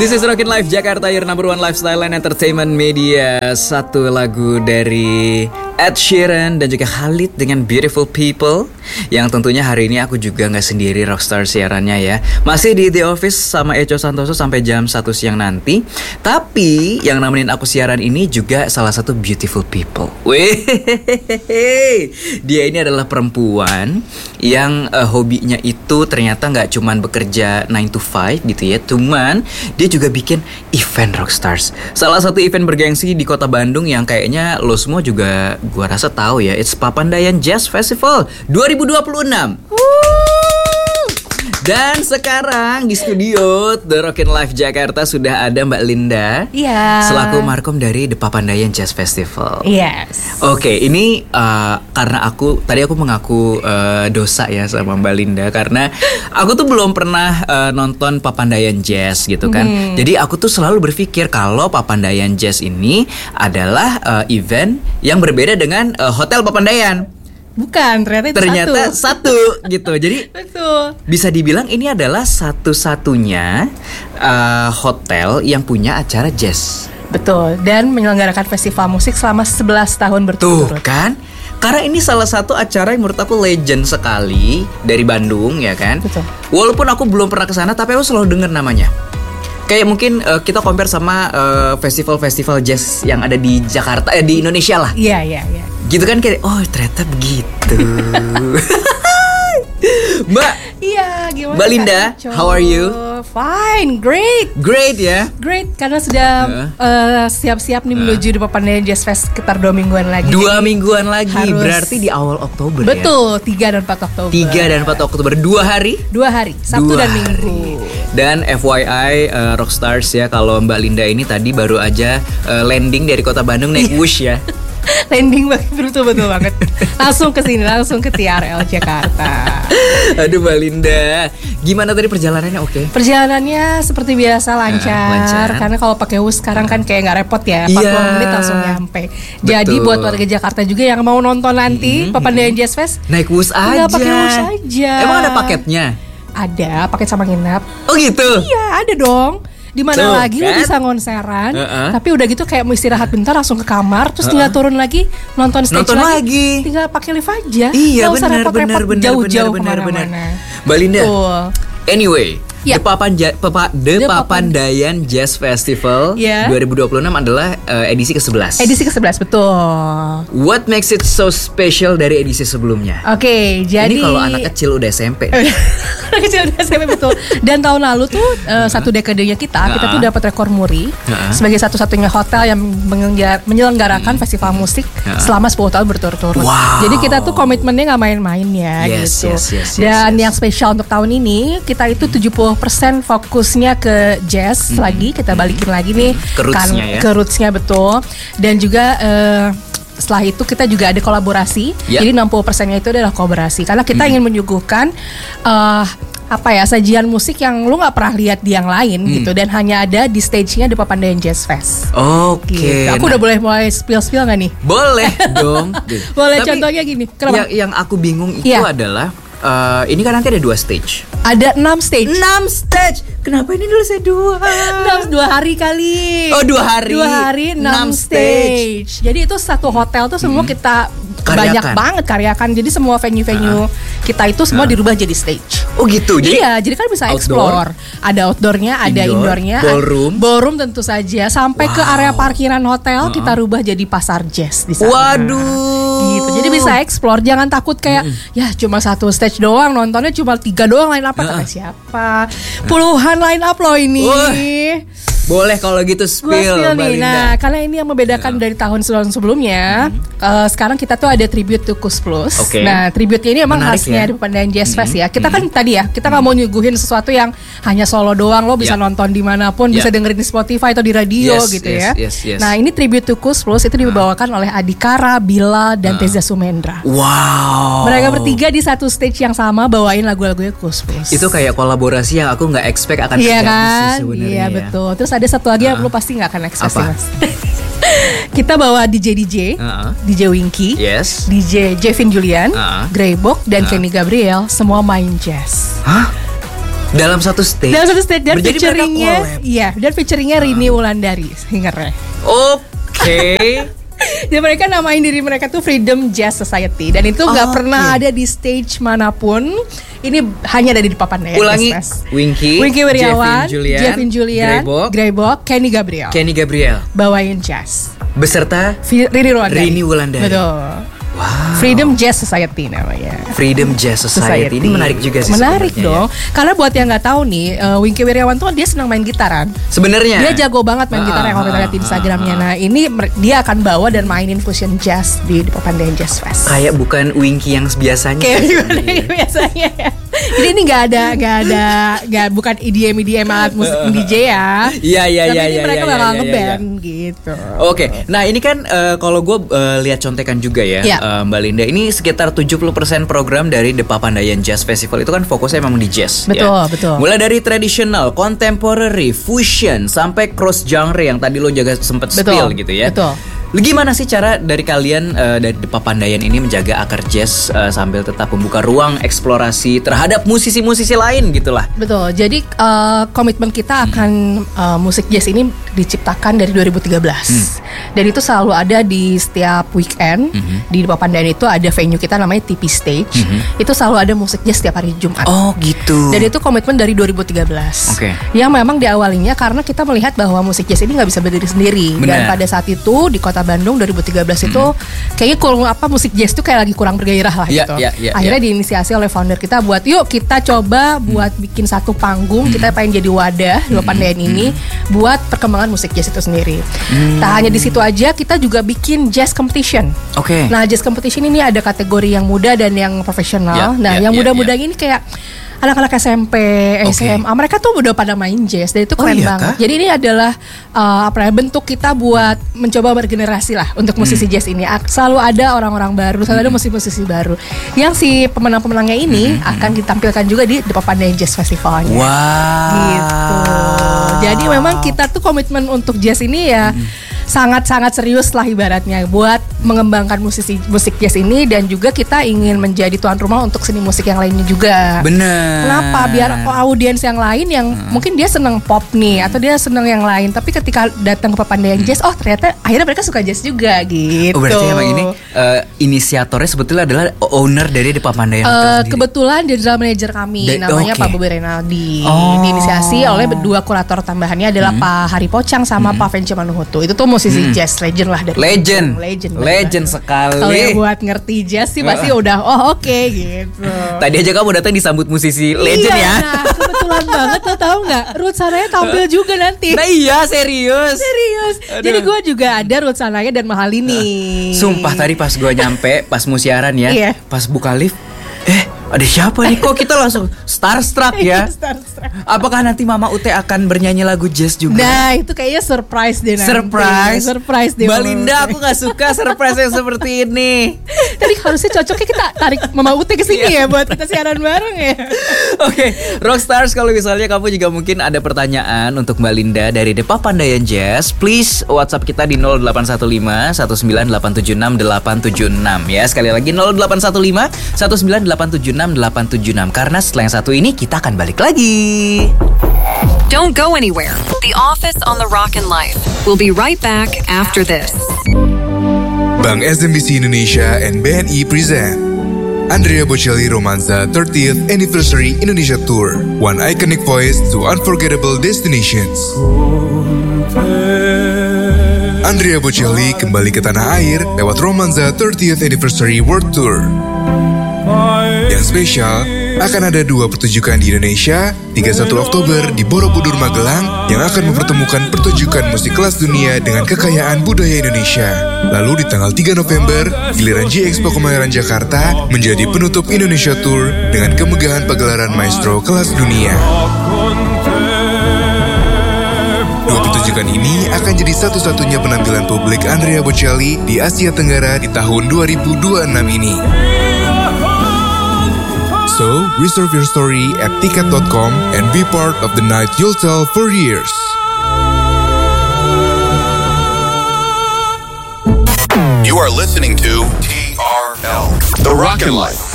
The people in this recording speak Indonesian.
This is Rockin' Life Jakarta, your number one lifestyle and entertainment media. Satu lagu dari Ed Sheeran dan juga Khalid dengan Beautiful People. Yang tentunya hari ini aku juga gak sendiri Rockstar siarannya ya. Masih di The Office sama Echo Santoso sampai jam 1 siang nanti. Tapi yang nemenin aku siaran ini juga salah satu Beautiful People. Dia ini adalah perempuan yang hobinya itu ternyata gak cuman bekerja 9 to 5 gitu ya. Cuman dia juga bikin event Rockstars. Salah satu event bergengsi di kota Bandung yang kayaknya lo semua juga gua rasa tahu ya. It's Papandayan Jazz Festival 2026. Dan sekarang di studio The Rockin' Life Jakarta sudah ada Mbak Linda. Iya. Selaku markom dari The Papandayan Jazz Festival. Yes. Oke, ini karena tadi aku mengaku dosa ya sama Mbak Linda karena aku tuh belum pernah nonton Papandayan Jazz gitu kan. Jadi aku tuh selalu berpikir kalau Papandayan Jazz ini adalah event yang berbeda dengan Hotel Papandayan. Bukan, ternyata satu gitu. Jadi betul. Bisa dibilang ini adalah satu-satunya hotel yang punya acara jazz. Betul, dan menyelenggarakan festival musik selama 11 tahun berturut-turut. Tuh kan? Karena ini salah satu acara yang menurut aku legend sekali dari Bandung ya kan. Betul. Walaupun aku belum pernah ke sana tapi aku selalu dengar namanya. Kayak mungkin kita compare sama festival-festival jazz yang ada di Jakarta, di Indonesia lah. Iya. Gitu kan kayak, oh ternyata begitu. Mbak. Iya, gimana? Mbak Linda, how are you? Fine, great. Great ya. Great, karena sudah siap-siap nih menuju di Papandayan Jazz Fest sekitar 2 mingguan lagi. 2 mingguan lagi, harus. Berarti di awal Oktober. Betul, ya? 3 dan 4 Oktober. 3 dan 4 Oktober, 2 hari? 2 hari, Sabtu dan Minggu. Dan FYI Rockstars ya, kalau Mbak Linda ini tadi baru aja landing dari kota Bandung naik Wush ya. Landing betul banget. Langsung ke sini, langsung ke TRL Jakarta. Aduh Mbak Linda, gimana tadi perjalanannya? Oke. Perjalanannya seperti biasa lancar. Karena kalau pakai Wush sekarang kan kayak nggak repot ya, 40 menit langsung nyampe. Jadi buat warga Jakarta juga yang mau nonton nanti Papandayan Jazz Fest, naik Wush aja. Tinggal pakai Wush aja. Emang ada paketnya? Ada, paket sama nginap. Oh gitu? Iya, ada dong. Di mana lagi kan? Lo bisa konseran, tapi udah gitu kayak mau istirahat bentar langsung ke kamar, terus tinggal turun lagi nonton stage lagi. Tinggal pakai lift aja. Iya, nggak usah repot-repot jauh-jauh kemana-mana. Mbak Linda. Anyway, Ya. The Papandayan Jazz Festival 2026 adalah edisi ke-11. Edisi ke-11, betul. What makes it so special dari edisi sebelumnya? Oke, jadi ini kalau anak kecil udah SMP. Anak kecil udah SMP, betul. Dan tahun lalu tuh satu dekadenya kita tuh dapat rekor muri sebagai satu-satunya hotel yang menyelenggarakan festival musik selama 10 tahun berturut-turut. Wow. Jadi kita tuh komitmennya nggak main-main ya gitu. Dan yang spesial untuk tahun ini kita itu 70% fokusnya ke jazz lagi, kita balikin lagi nih ke rootsnya betul. Dan juga setelah itu kita juga ada kolaborasi. Jadi 60%-nya itu adalah kolaborasi karena kita ingin menyuguhkan sajian musik yang lu nggak pernah lihat di yang lain gitu, dan hanya ada di stage-nya di Papandayan Jazz Fest. Oke. Gitu. Aku udah boleh mulai spill nggak nih? Boleh dong. Boleh. Tapi contohnya gini. Yang aku bingung itu adalah ini kan nanti ada 2 stage. Ada 6 stage. 6 stage. Kenapa ini dulu saya 2? 2 hari kali. Oh 2 hari. 2 hari 6 stage. Jadi itu satu hotel tuh semua kita banyak banget karyakan. Jadi semua venue-venue kita itu semua dirubah jadi stage. Oh gitu. Jadi kan bisa explore. Ada outdoornya, ada indoornya, ballroom tentu saja, sampai ke area parkiran hotel kita rubah jadi pasar jazz di sana. Waduh. Gitu. Jadi bisa explore, jangan takut kayak ya cuma satu stage doang, nontonnya cuma 3 doang, line up kata siapa? Puluhan line up loh ini. Boleh kalau gitu spill nih. Nah, karena ini yang membedakan dari tahun sebelumnya. Sekarang kita tuh ada tribute to Kus Plus. Nah, tribute ini emang khasnya di Papandayan Jazz Fest ya. Kita kan tadi ya, kita nggak mau nyuguhin sesuatu yang hanya solo doang. Lo bisa nonton dimanapun, bisa dengerin di Spotify atau di radio gitu ya. Nah, ini tribute to Kus Plus itu dibawakan oleh Adhikara, Bila, dan Teza Sumendra. Wow. Mereka bertiga di satu stage yang sama bawain lagu-lagunya Kus Plus. Itu kayak kolaborasi yang aku nggak expect akan terjadi sebenarnya. Iya betul. Terus ada satu lagi yang lu pasti nggak akan expect sih mas. Kita bawa DJ Winky, DJ Jevin Julian, Greybox dan Kenny Gabriel, semua main jazz. Dalam satu stage. Dan featuringnya, iya, dan featuringnya Rini Wulandari singernya. Oke. Dan mereka namain diri mereka tuh Freedom Jazz Society. Dan itu gak pernah ada di stage manapun. Ini hanya ada di Papandayan. Ulangi, Winky Wiryawan, Jevin Julian, Greybok, Kenny Gabriel bawain jazz beserta Rini Wulandari. Betul. Wow. Freedom Jazz Society namanya. Freedom Jazz Society. Ini menarik juga sih. Menarik dong. Ya. Karena buat yang nggak tahu nih, Winky Wiryawan tuh dia senang main gitaran. Sebenarnya. Dia jago banget main gitar yang kalau kita lihat di Instagramnya. Nah ini dia akan bawa dan mainin fusion jazz di Papandayan Jazz Fest. Kayak bukan Winky yang biasanya. Kayak biasanya ya. Jadi ini bukan EDM alat musik DJ ya. Iya. Tapi mereka bakal ngeband gitu. Oke. Nah ini kan kalau gue lihat contekan juga ya. Mbak Linda, ini sekitar 70% program dari The Papandayan Jazz Festival itu kan fokusnya memang di jazz. Betul. Mulai dari traditional, contemporary, fusion, sampai cross genre yang tadi lo juga sempat spill gitu ya. Betul. Gimana sih cara dari kalian dari The Papandayan ini menjaga akar jazz sambil tetap membuka ruang eksplorasi terhadap musisi-musisi lain gitulah? Betul. Jadi komitmen kita akan musik jazz ini diciptakan dari 2013. Dan itu selalu ada di setiap weekend. Di Papandayan itu ada venue kita namanya TP Stage. Itu selalu ada musik jazz setiap hari Jumat. Oh gitu. Dan itu komitmen dari 2013. Okay. Yang memang diawalinya karena kita melihat bahwa musik jazz ini gak bisa berdiri sendiri. Bener. Dan pada saat itu di Kota Bandung 2013 itu kayaknya musik jazz itu kayak lagi kurang bergairah lah gitu. Akhirnya diinisiasi oleh founder kita buat yuk kita coba buat bikin satu panggung. Kita pengen jadi wadah di Papandayan ini buat perkembangan musik jazz itu sendiri. Tak hanya di situ aja, kita juga bikin jazz competition. Oke. Nah jazz competition ini ada kategori yang muda dan yang profesional. Yang muda-muda ini kayak anak-anak SMP, SMA, mereka tuh udah pada main jazz dan itu keren banget. Jadi ini adalah bentuk kita buat mencoba bergenerasi lah untuk musisi jazz ini. Selalu ada orang-orang baru, selalu ada musisi-musisi baru. Yang si pemenang-pemenangnya ini akan ditampilkan juga di The Papandayan Jazz Festivalnya. Wow. Gitu. Jadi memang kita tuh komitmen untuk jazz ini ya sangat-sangat serius lah ibaratnya buat mengembangkan musik jazz ini, dan juga kita ingin menjadi tuan rumah untuk seni musik yang lainnya juga. Bener. Kenapa? Biar audiens yang lain yang mungkin dia seneng pop nih atau dia seneng yang lain, tapi ketika datang ke Papandayan Jazz, oh ternyata akhirnya mereka suka jazz juga gitu. Oh berarti emang ini inisiatornya sebetulnya adalah owner dari The Papandayan sendiri. Kebetulan general manager kami namanya Pak Bobi Renaldi. Diinisiasi oleh dua kurator tambahannya adalah Pak Hari Pocang sama Pak Venci Manuhutu. Itu tuh musisi jazz legend lah dari legend sekali. Kalau yang buat ngerti jazz sih pasti udah oke gitu. Tadi aja kamu datang disambut musisi legend ya. Nah kebetulan banget, lo tau nggak? Ruth Sanaya tampil juga nanti. Nah iya serius. Aduh. Jadi gue juga ada Ruth Sanaya dan Mahalini. Sumpah tadi pas gue nyampe pas musiaran ya, pas buka lift, ada siapa nih? Kok kita langsung starstruck ya? Starstruck. Apakah nanti Mama Ute akan bernyanyi lagu jazz juga? Nah itu kayaknya surprise deh nanti. Surprise deh. Mbak Linda, aku gak suka surprise yang seperti ini. Tadi harusnya cocoknya kita tarik Mama Ute ke sini ya buat kita siaran bareng ya. Oke, Rockstars, kalau misalnya kamu juga mungkin ada pertanyaan untuk Mbak Linda dari The Papandayan Jazz, please WhatsApp kita di 0815 19876 876 ya. Sekali lagi 0815 19876 876, karena setelah yang satu ini kita akan balik lagi. Don't go anywhere. The Office on the Rockin' Life. We'll be right back after this. Bank SMBC Indonesia and BNI present Andrea Bocelli Romanza 30th Anniversary Indonesia Tour. One iconic voice to unforgettable destinations. Andrea Bocelli kembali ke tanah air lewat Romanza 30th Anniversary World Tour. Yang spesial, akan ada 2 pertunjukan di Indonesia, 31 Oktober di Borobudur Magelang yang akan mempertemukan pertunjukan musik kelas dunia dengan kekayaan budaya Indonesia. Lalu di tanggal 3 November, giliran G-Expo Kemayoran Jakarta menjadi penutup Indonesia Tour dengan kemegahan pagelaran maestro kelas dunia. 2 pertunjukan ini akan jadi satu-satunya penampilan publik Andrea Bocelli di Asia Tenggara di tahun 2026 ini. So, reserve your story at ticket.com and be part of the night you'll tell for years. You are listening to TRL, The Rockin' Life.